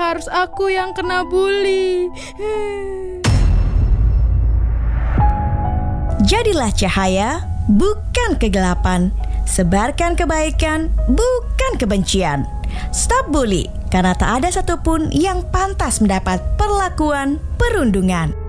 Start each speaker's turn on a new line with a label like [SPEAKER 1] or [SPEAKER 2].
[SPEAKER 1] harus aku yang kena bully?
[SPEAKER 2] Jadilah cahaya, bukan kegelapan. Sebarkan kebaikan, bukan kebencian. Stop bully, karena tak ada satupun yang pantas mendapat perlakuan perundungan.